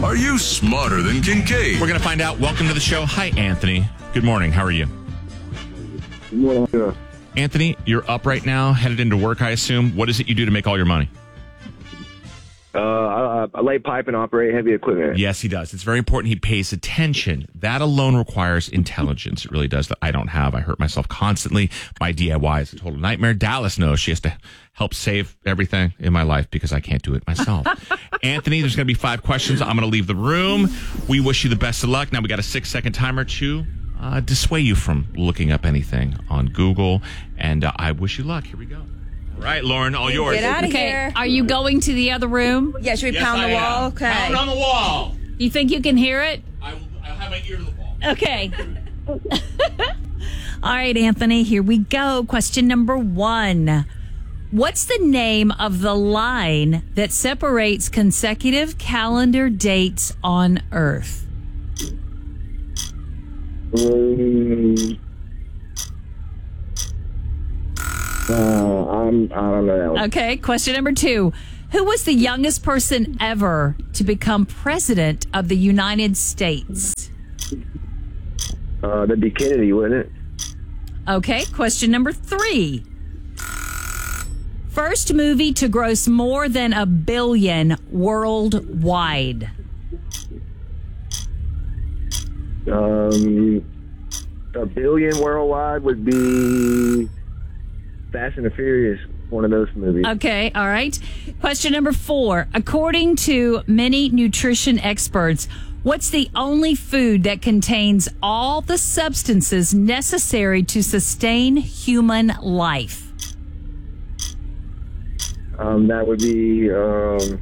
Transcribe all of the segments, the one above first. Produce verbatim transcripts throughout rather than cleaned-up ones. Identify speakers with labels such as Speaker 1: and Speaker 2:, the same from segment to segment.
Speaker 1: Are you smarter than Kincaid?
Speaker 2: We're going to find out. Welcome to the show. Hi, Anthony. Good morning. How are you?
Speaker 3: Good morning.
Speaker 2: Anthony, you're up right now, headed into work, I assume. What is it you do to make all your money?
Speaker 3: Uh, I, I lay pipe and operate heavy equipment.
Speaker 2: Yes, he does. It's very important he pays attention. That alone requires intelligence. It really does. That I don't have. I hurt myself constantly. My D I Y is a total nightmare. Dallas knows she has to help save everything in my life because I can't do it myself. Anthony, there's going to be five questions. I'm going to leave the room. We wish you the best of luck. Now we got a six-second timer to uh, dissuade you from looking up anything on Google. And uh, I wish you luck. Here we go. All right, Lauren, all yours.
Speaker 4: Get out of
Speaker 5: Okay,
Speaker 4: here.
Speaker 5: are you going to the other room?
Speaker 4: Yeah, should we
Speaker 2: Yes,
Speaker 4: pound
Speaker 2: I
Speaker 4: the wall?
Speaker 2: am.
Speaker 4: Okay.
Speaker 2: Pound on the wall.
Speaker 5: You think you can hear it?
Speaker 2: I will, I'll have my ear to the wall.
Speaker 5: Okay. All right, Anthony, here we go. Question number one. What's the name of the line that separates consecutive calendar dates on Earth?
Speaker 3: Um, uh, I'm, I don't know that one.
Speaker 5: Okay, question number two. Who was the youngest person ever to become president of the United States?
Speaker 3: Uh, that'd be Kennedy, wouldn't it?
Speaker 5: Okay, question number three. First movie to gross more than a billion worldwide.
Speaker 3: Um, a billion worldwide would be Fast and the Furious, one of those movies.
Speaker 5: Okay, all right. Question number four. According to many nutrition experts, what's the only food that contains all the substances necessary to sustain human life?
Speaker 3: Um, that would be, um,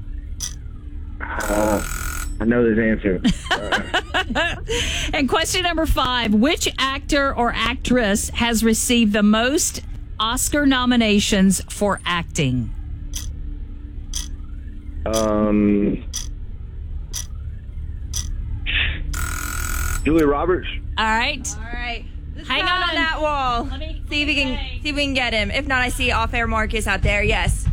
Speaker 3: uh, I know this answer. Uh,
Speaker 5: And question number five. Which actor or actress has received the most Oscar nominations for acting?
Speaker 3: um, Julia Roberts.
Speaker 5: All right.
Speaker 4: All right. Let's
Speaker 5: Hang
Speaker 4: pound
Speaker 5: on.
Speaker 4: on that wall.
Speaker 5: Let me-
Speaker 4: see if we can
Speaker 5: okay.
Speaker 4: see if we can get him. If not, I see off-air Marcus out there. Yes.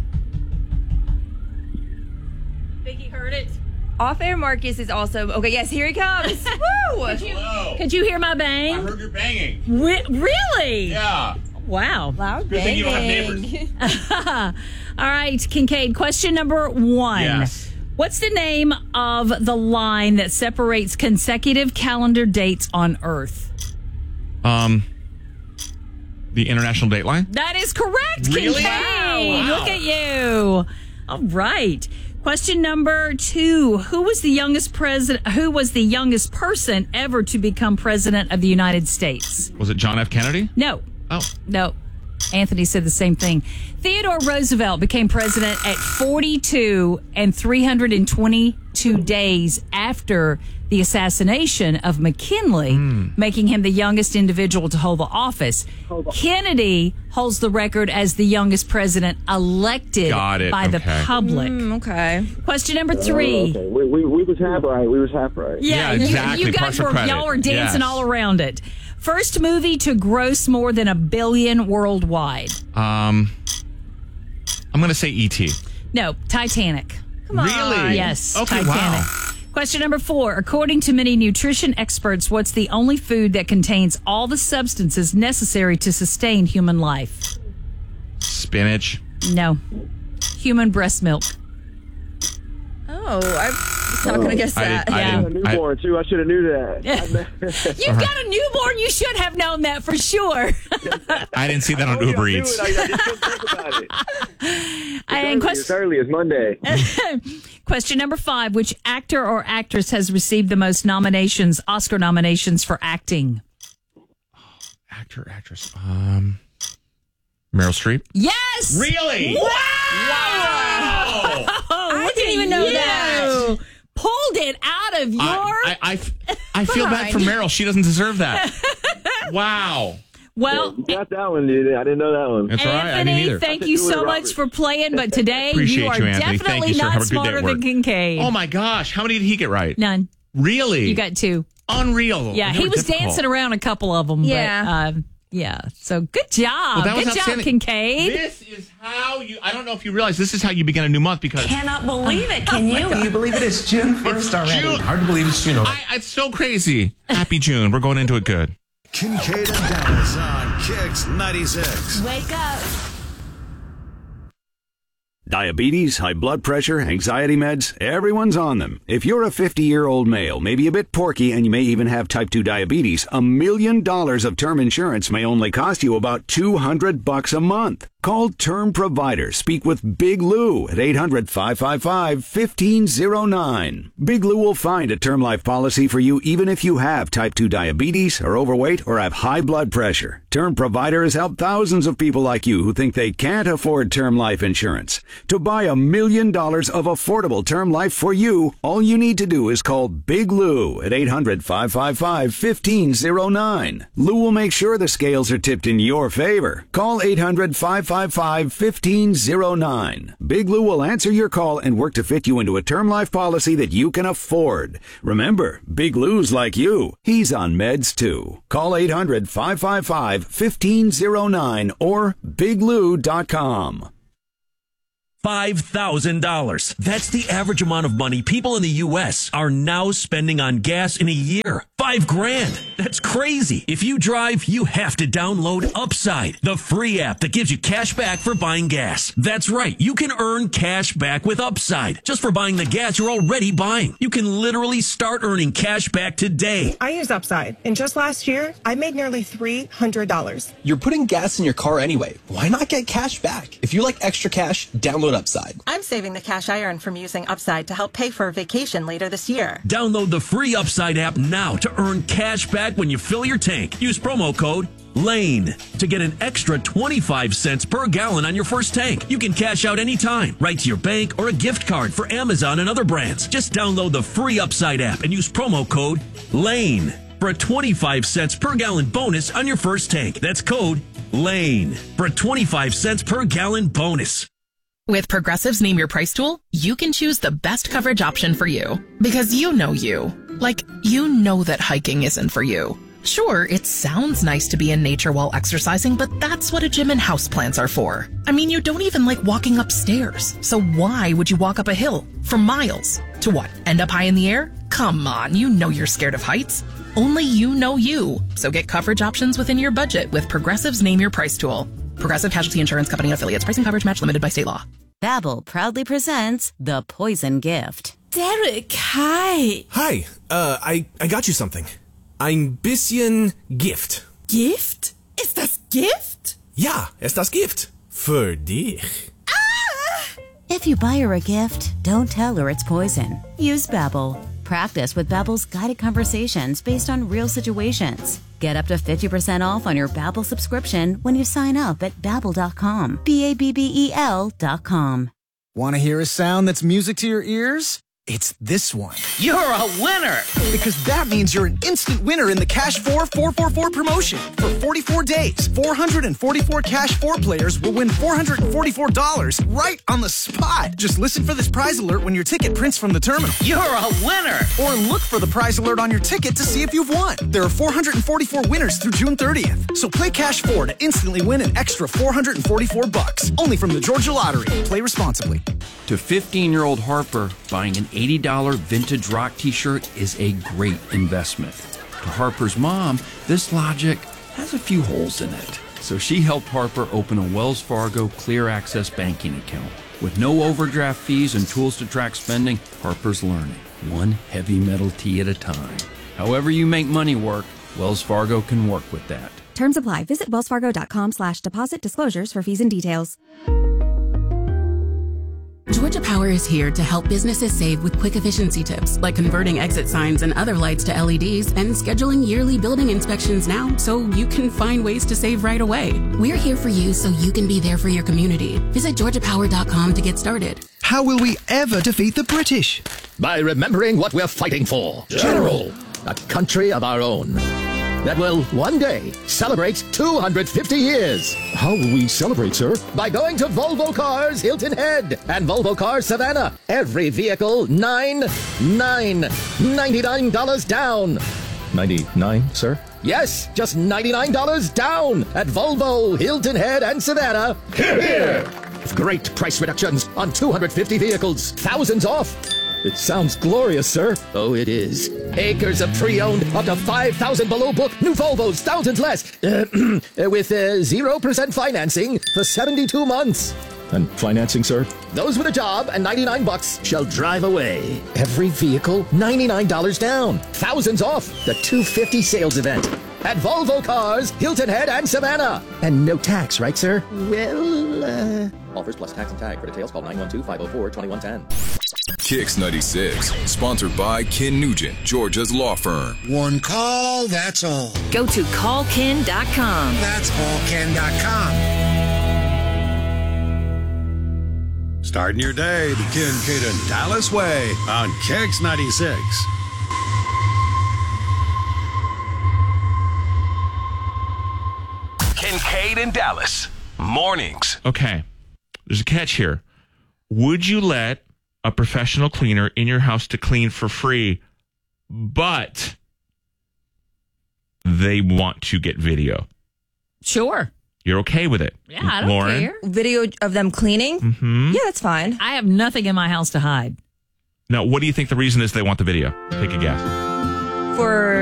Speaker 5: Think he heard it?
Speaker 4: Off-air Marcus is also okay. Yes, here he comes. Woo!
Speaker 2: Hello.
Speaker 5: Could you hear my
Speaker 2: I
Speaker 5: bang?
Speaker 2: heard you're banging.
Speaker 5: Re- really?
Speaker 2: Yeah.
Speaker 5: Wow.
Speaker 4: Loud
Speaker 2: Good thing you don't have
Speaker 4: banging.
Speaker 5: All right, Kincaid, question number one.
Speaker 2: Yes.
Speaker 5: What's the name of the line that separates consecutive calendar dates on Earth?
Speaker 2: Um, the International Dateline?
Speaker 5: That is correct,
Speaker 2: Really?
Speaker 5: Kincaid.
Speaker 2: Wow.
Speaker 5: Look at you. All right. Question number two. Who was the youngest president who was the youngest person ever to become president of the United States?
Speaker 2: Was it John F. Kennedy?
Speaker 5: No.
Speaker 2: Oh.
Speaker 5: No. Anthony said the same thing. Theodore Roosevelt became president at forty-two and three hundred twenty-two days after the assassination of McKinley,
Speaker 2: Mm.
Speaker 5: making him the youngest individual to hold the office. Kennedy holds the record as the youngest president elected
Speaker 2: Got it.
Speaker 5: by the
Speaker 2: Okay.
Speaker 5: public.
Speaker 4: Mm, okay.
Speaker 5: Question number three.
Speaker 3: Okay. We, we, we was half right. We was half right.
Speaker 2: Yeah,
Speaker 5: you-
Speaker 2: exactly.
Speaker 5: You, guys
Speaker 2: Partial
Speaker 5: were
Speaker 2: credit.
Speaker 5: y'all were dancing
Speaker 2: Yes.
Speaker 5: all around it. First movie to gross more than a billion worldwide.
Speaker 2: Um, I'm going to say E T.
Speaker 5: No, Titanic.
Speaker 4: Come on.
Speaker 2: Really?
Speaker 5: Yes,
Speaker 2: Okay,
Speaker 5: Titanic.
Speaker 2: wow.
Speaker 5: Question number four. According to many nutrition experts, what's the only food that contains all the substances necessary to sustain human life?
Speaker 2: Spinach.
Speaker 5: No. Human breast milk.
Speaker 4: Oh, I was not gonna guess
Speaker 2: I
Speaker 4: that.
Speaker 2: did- I
Speaker 3: I had a
Speaker 2: didn't-
Speaker 3: newborn, too. I should have knew that.
Speaker 5: You've got a newborn. You should have known that for sure.
Speaker 2: I didn't see that on
Speaker 3: Oh, yeah,
Speaker 2: Uber
Speaker 3: I knew
Speaker 2: Eats.
Speaker 3: it. I, I just couldn't think about it.
Speaker 5: And
Speaker 3: Early, it's
Speaker 5: question,
Speaker 3: early. It's Monday.
Speaker 5: question number five. Which actor or actress has received the most nominations, Oscar nominations for acting?
Speaker 2: Actor, actress. Um, Meryl Streep.
Speaker 5: Yes!
Speaker 2: Really?
Speaker 5: Wow!
Speaker 2: Wow!
Speaker 5: Oh,
Speaker 4: I
Speaker 5: look
Speaker 4: didn't
Speaker 5: at
Speaker 4: even know
Speaker 5: you.
Speaker 4: that.
Speaker 5: Pulled it out of your...
Speaker 2: I, I, I, I feel bad for Meryl. She doesn't deserve that. Wow.
Speaker 5: well,
Speaker 3: You got that one, dude. I didn't know that one.
Speaker 2: That's all right. I didn't
Speaker 5: Anthony,
Speaker 2: either.
Speaker 5: thank
Speaker 3: I
Speaker 5: you
Speaker 3: said Julia
Speaker 5: so much
Speaker 3: Roberts.
Speaker 5: for playing, but today
Speaker 2: Appreciate
Speaker 5: you are
Speaker 2: you, Anthony. Thank
Speaker 5: definitely
Speaker 2: you, sir.
Speaker 5: not
Speaker 2: Have a good day at
Speaker 5: smarter
Speaker 2: work.
Speaker 5: than Kincaid.
Speaker 2: Oh my gosh. How many did he get right?
Speaker 5: None.
Speaker 2: Really?
Speaker 5: You got two.
Speaker 2: Unreal.
Speaker 5: Yeah,
Speaker 2: They
Speaker 5: he
Speaker 2: were
Speaker 5: was
Speaker 2: difficult.
Speaker 5: dancing around a couple of them.
Speaker 4: Yeah.
Speaker 5: But, uh, Yeah. So good job.
Speaker 2: Well, that was
Speaker 5: good job,
Speaker 2: outstanding.
Speaker 5: Kincaid.
Speaker 2: This is how you, I don't know if you realize, this is how you begin a new month because.
Speaker 6: Cannot believe it, can you?
Speaker 7: Can you believe it? It's June first already.
Speaker 2: June.
Speaker 7: Hard to believe it's June already.
Speaker 2: I, it's so crazy. Happy June. We're going into it good.
Speaker 1: Kincaid and Dennis on Kicks ninety-six.
Speaker 6: Wake up.
Speaker 8: Diabetes, high blood pressure, anxiety meds, everyone's on them. If you're a fifty-year-old male, maybe a bit porky, and you may even have type two diabetes, a million dollars of term insurance may only cost you about two hundred bucks a month. Call Term Provider. Speak with Big Lou at eight hundred, five five five, one five zero nine. Big Lou will find a term life policy for you even if you have type two diabetes, are overweight, or have high blood pressure. Term Provider has helped thousands of people like you who think they can't afford term life insurance. To buy a million dollars of affordable term life for you, all you need to do is call Big Lou at eight hundred, five five five, one five zero nine. Lou will make sure the scales are tipped in your favor. Call eight hundred, five five five, one five zero nine. Big Lou will answer your call and work to fit you into a term life policy that you can afford. Remember, Big Lou's like you. He's on meds too. Call eight hundred, five five five, one five zero nine or big lou dot com.
Speaker 9: five thousand dollars. That's the average amount of money people in the U S are now spending on gas in a year. Five grand. That's crazy. If you drive, you have to download Upside, the free app that gives you cash back for buying gas. That's right. You can earn cash back with Upside just for buying the gas you're already buying. You can literally start earning cash back today.
Speaker 10: I use Upside, and just last year, I made nearly three hundred dollars.
Speaker 11: You're putting gas in your car anyway. Why not get cash back? If you like extra cash, download Upside.
Speaker 12: I'm saving the cash I earn from using Upside to help pay for a vacation later this year.
Speaker 9: Download the free Upside app now to earn cash back when you fill your tank. Use promo code LANE to get an extra twenty-five cents per gallon on your first tank. You can cash out anytime, right to your bank or a gift card for Amazon and other brands. Just download the free Upside app and use promo code LANE for a twenty-five cents per gallon bonus on your first tank. That's code LANE for a twenty-five cents per gallon bonus.
Speaker 13: With Progressive's Name Your Price tool, you can choose the best coverage option for you. Because you know you. Like, you know that hiking isn't for you. Sure, it sounds nice to be in nature while exercising, but that's what a gym and houseplants are for. I mean, you don't even like walking upstairs. So why would you walk up a hill for miles? To what, end up high in the air? Come on, you know you're scared of heights. Only you know you. So get coverage options within your budget with Progressive's Name Your Price tool. Progressive Casualty Insurance Company and affiliates. Price and coverage match limited by state law.
Speaker 14: Babbel proudly presents The Poison Gift.
Speaker 15: Derek, hi.
Speaker 16: Hi, uh, I, I got you something. Ein bisschen Gift.
Speaker 15: Gift? Ist das Gift?
Speaker 16: Ja, ist das Gift. Für dich.
Speaker 14: Ah! If you buy her a gift, don't tell her it's poison. Use Babbel. Practice with Babbel's guided conversations based on real situations. Get up to fifty percent off on your Babbel subscription when you sign up at babbel dot com. B A B B E L dot com.
Speaker 17: Want to hear a sound that's music to your ears? It's this one.
Speaker 18: You're a winner!
Speaker 17: Because that means you're an instant winner in the Cash four four four four promotion. For forty-four days, four hundred forty-four Cash four players will win four hundred forty-four dollars right on the spot. Just listen for this prize alert when your ticket prints from the terminal.
Speaker 18: You're a winner!
Speaker 17: Or look for the prize alert on your ticket to see if you've won. There are four hundred forty-four winners through June thirtieth. So play Cash four to instantly win an extra four hundred forty-four bucks. Only from the Georgia Lottery. Play responsibly.
Speaker 19: To fifteen-year-old Harper, buying an eighty dollars vintage rock t-shirt is a great investment. To Harper's mom, this logic has a few holes in it. So she helped Harper open a Wells Fargo Clear Access banking account. With no overdraft fees and tools to track spending, Harper's learning, one heavy metal tee at a time. However you make money work, Wells Fargo can work with that.
Speaker 20: Terms apply. Visit wells fargo dot com slash deposit disclosures for fees and details.
Speaker 21: Georgia Power is here to help businesses save with quick efficiency tips, like converting exit signs and other lights to L E Ds and scheduling yearly building inspections now so you can find ways to save right away. We're here for you so you can be there for your community. Visit georgia power dot com to get started.
Speaker 22: How will we ever defeat the British?
Speaker 23: By remembering what we're fighting for. General, a country of our own. That will one day celebrate two hundred fifty years.
Speaker 24: How will we celebrate, sir?
Speaker 23: By going to Volvo Cars Hilton Head and Volvo Cars Savannah. Every vehicle, nine, nine, ninety-nine dollars down.
Speaker 24: ninety-nine, sir?
Speaker 23: Yes, just ninety-nine dollars down at Volvo, Hilton Head, and Savannah. Hear, hear! Great price reductions on two hundred fifty vehicles. Thousands off. It sounds glorious, sir. Oh, it is. Acres of pre-owned, up to five thousand below book. New Volvos, thousands less. Uh, with uh, zero percent financing for seventy-two months. And financing, sir? Those with a job and ninety-nine bucks shall drive away. Every vehicle, ninety-nine dollars down. Thousands off the two fifty sales event. At Volvo Cars, Hilton Head, and Savannah. And no tax, right, sir? Well, uh... Offers plus tax and tag. For details, call nine one two, five oh four, two one one oh.
Speaker 3: Kicks ninety-six, sponsored by Ken Nugent, Georgia's law firm.
Speaker 1: One call, that's all.
Speaker 4: Go to call ken dot com.
Speaker 1: That's call ken dot com. Starting your day the Ken Caden Dallas way on Kicks ninety-six.
Speaker 6: Kincaid and Dallas mornings.
Speaker 2: Okay, there's a catch here. Would you let a professional cleaner in your house to clean for free, but they want to get video?
Speaker 5: Sure.
Speaker 2: You're okay with it?
Speaker 5: Yeah, I don't
Speaker 2: Lauren?
Speaker 5: care.
Speaker 24: Video of them cleaning?
Speaker 2: Mm-hmm.
Speaker 24: Yeah, that's fine.
Speaker 5: I have nothing in my house to hide.
Speaker 2: Now, what do you think the reason is they want the video? Take a guess.
Speaker 24: For